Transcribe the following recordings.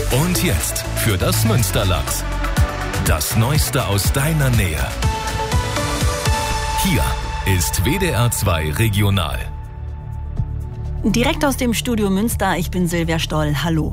Und jetzt für das Münsterland. Das Neueste aus deiner Nähe. Hier ist WDR 2 Regional. Direkt aus dem Studio Münster, ich bin Silvia Stoll. Hallo.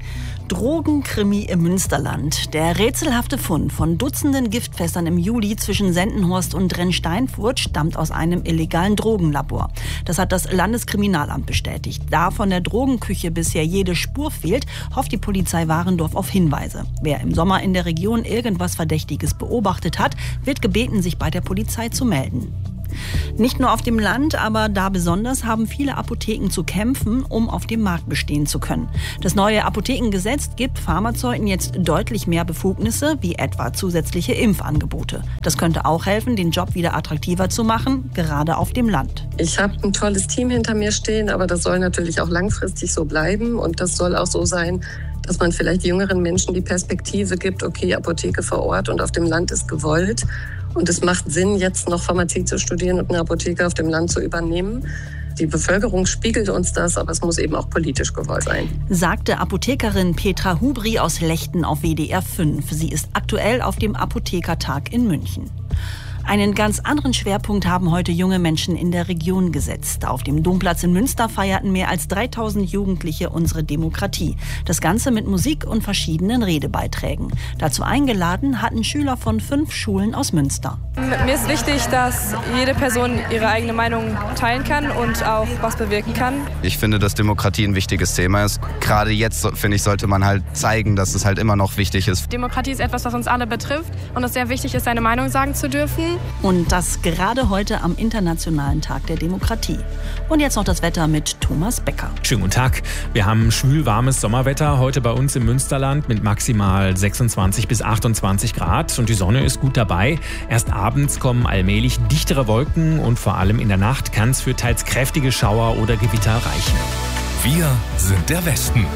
Drogenkrimi im Münsterland. Der rätselhafte Fund von Dutzenden Giftfässern im Juli zwischen Sendenhorst und Drenn-Steinfurt stammt aus einem illegalen Drogenlabor. Das hat das Landeskriminalamt bestätigt. Da von der Drogenküche bisher jede Spur fehlt, hofft die Polizei Warendorf auf Hinweise. Wer im Sommer in der Region irgendwas Verdächtiges beobachtet hat, wird gebeten, sich bei der Polizei zu melden. Nicht nur auf dem Land, aber da besonders haben viele Apotheken zu kämpfen, um auf dem Markt bestehen zu können. Das neue Apothekengesetz gibt Pharmazeuten jetzt deutlich mehr Befugnisse, wie etwa zusätzliche Impfangebote. Das könnte auch helfen, den Job wieder attraktiver zu machen, gerade auf dem Land. Ich habe ein tolles Team hinter mir stehen, aber das soll natürlich auch langfristig so bleiben und das soll auch so sein, dass man vielleicht jüngeren Menschen die Perspektive gibt, okay, Apotheke vor Ort und auf dem Land ist gewollt. Und es macht Sinn, jetzt noch Pharmazie zu studieren und eine Apotheke auf dem Land zu übernehmen. Die Bevölkerung spiegelt uns das, aber es muss eben auch politisch gewollt sein. Sagte Apothekerin Petra Hubri aus Lechten auf WDR 5. Sie ist aktuell auf dem Apothekertag in München. Einen ganz anderen Schwerpunkt haben heute junge Menschen in der Region gesetzt. Auf dem Domplatz in Münster feierten mehr als 3000 Jugendliche unsere Demokratie. Das Ganze mit Musik und verschiedenen Redebeiträgen. Dazu eingeladen hatten Schüler von 5 Schulen aus Münster. Mir ist wichtig, dass jede Person ihre eigene Meinung teilen kann und auch was bewirken kann. Ich finde, dass Demokratie ein wichtiges Thema ist. Gerade jetzt, finde ich, sollte man halt zeigen, dass es halt immer noch wichtig ist. Demokratie ist etwas, was uns alle betrifft und es sehr wichtig ist, seine Meinung sagen zu dürfen. Und das gerade heute am Internationalen Tag der Demokratie. Und jetzt noch das Wetter mit Thomas Becker. Schönen guten Tag. Wir haben schwül-warmes Sommerwetter heute bei uns im Münsterland mit maximal 26 bis 28 Grad. Und die Sonne ist gut dabei. Erst abends kommen allmählich dichtere Wolken und vor allem in der Nacht kann es für teils kräftige Schauer oder Gewitter reichen. Wir sind der Westen.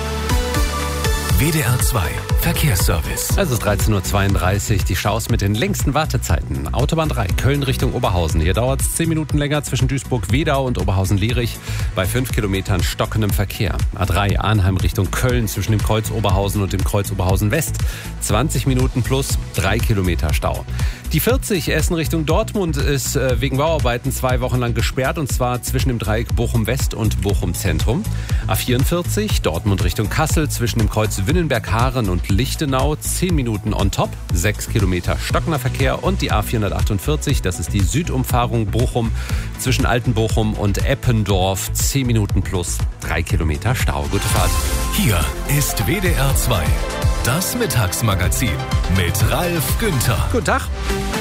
WDR 2 Verkehrsservice. Es ist 13.32 Uhr, die Staus mit den längsten Wartezeiten. Autobahn 3, Köln Richtung Oberhausen. Hier dauert es 10 Minuten länger zwischen Duisburg-Wedau und Oberhausen-Lierich bei 5 Kilometern stockendem Verkehr. A3, Arnheim Richtung Köln zwischen dem Kreuz Oberhausen und dem Kreuz Oberhausen West. 20 Minuten plus 3 Kilometer Stau. Die 40 Essen Richtung Dortmund ist wegen Bauarbeiten 2 Wochen lang gesperrt und zwar zwischen dem Dreieck Bochum-West und Bochum-Zentrum. A44 Dortmund Richtung Kassel zwischen dem Kreuz Winnenberg-Haaren und Lichtenau 10 Minuten on top, 6 Kilometer stockender Verkehr und die A448, das ist die Südumfahrung Bochum zwischen Altenbochum und Eppendorf 10 Minuten plus 3 Kilometer Stau. Gute Fahrt. Hier ist WDR 2. Das Mittagsmagazin mit Ralf Günther. Guten Tag.